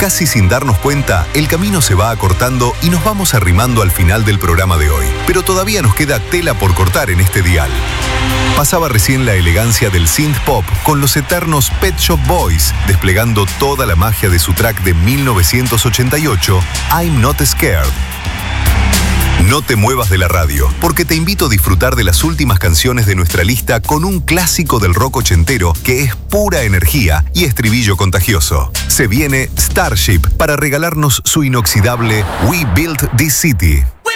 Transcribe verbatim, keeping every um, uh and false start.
Casi sin darnos cuenta, el camino se va acortando y nos vamos arrimando al final del programa de hoy. Pero todavía nos queda tela por cortar en este dial. Pasaba recién la elegancia del synth pop con los eternos Pet Shop Boys, desplegando toda la magia de su track de mil novecientos ochenta y ocho, I'm Not Scared. No te muevas de la radio, porque te invito a disfrutar de las últimas canciones de nuestra lista con un clásico del rock ochentero que es pura energía y estribillo contagioso. Se viene Starship para regalarnos su inoxidable We Built This City.